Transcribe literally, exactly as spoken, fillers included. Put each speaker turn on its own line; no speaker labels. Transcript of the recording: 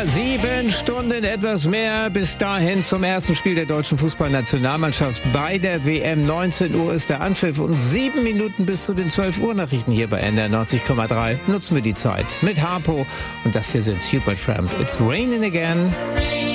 Uhr, sieben Stunden etwas mehr bis dahin zum ersten Spiel der deutschen Fußballnationalmannschaft bei der W M. neunzehn Uhr ist der Anpfiff und sieben Minuten bis zu den zwölf Uhr Nachrichten hier bei N D R neunzig Komma drei. Nutzen wir die Zeit mit Harpo und das hier sind Supertramp. It's raining again.